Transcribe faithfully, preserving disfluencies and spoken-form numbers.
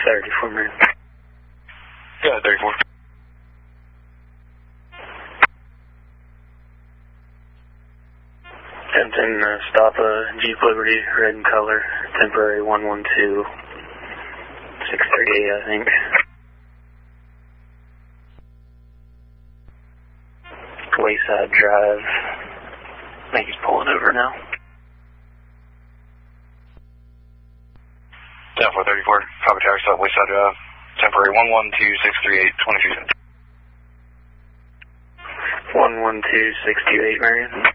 thirty-four, Marion. Yeah, thirty-four. Attempting to stop a Jeep Liberty, red in color, temporary one one two six three eight, I think. Wayside Drive. I think he's pulling over now. ten four thirty-four, copy tower stop, Wayside Drive, temporary one one two six three eight, twenty-two cents. one one two six two eight, Marion.